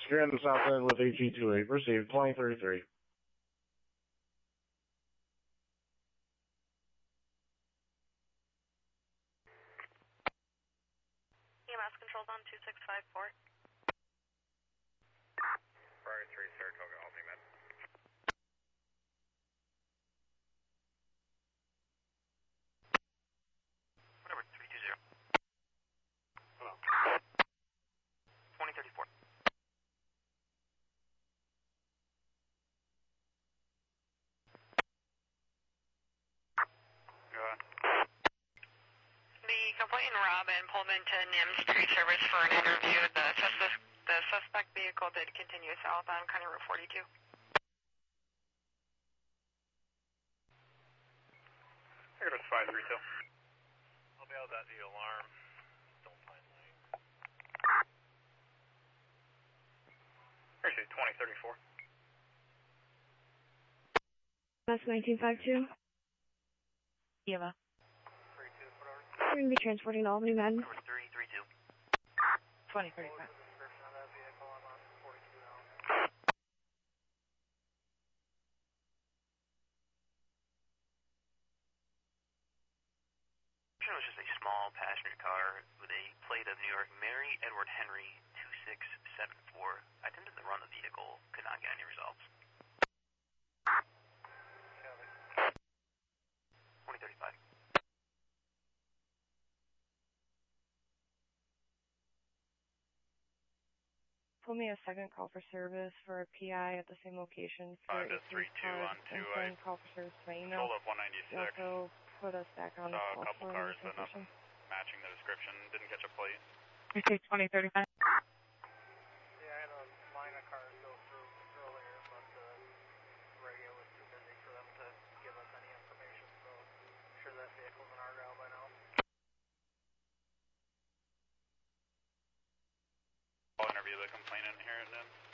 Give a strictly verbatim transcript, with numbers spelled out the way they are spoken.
Secure the south end with A G twenty-eight. Received twenty thirty-three. E M S controls on two six five four. Priority three, Saratoga, Altimed. Whatever, three two zero. Hello. twenty thirty-four. Go ahead. The complainant Robin pulled into N I M Street Service for an interview. The suspect, the suspect vehicle did continue southbound County Route forty-two. Here goes five three two. I'll be out that the alarm. Don't find lane. Here's twenty thirty-four. That's nineteen fifty-two. Eva. three two, put over. We're going to be transporting Albany men. Number three three two. twenty thirty-five. Description of that vehicle, I'm on forty-two now. It was just a small passenger car with a plate of New York Mary Edward Henry two six seven four. I attempted to run the vehicle, could not get any results. twenty thirty-five. Pull me a second call for service for a P I at the same location. Five to three two on two. I Call for service to my email. told up one ninety-six. Also put us back on Saw the a couple cars, but nothing matching the description. Didn't catch a plate. Okay, twenty thirty-five. Yeah, I had a line of cars go through earlier, but the radio was too busy for them to give us any information, so I'm sure that vehicle's in Argyle by now. I'll interview the complainant here and then.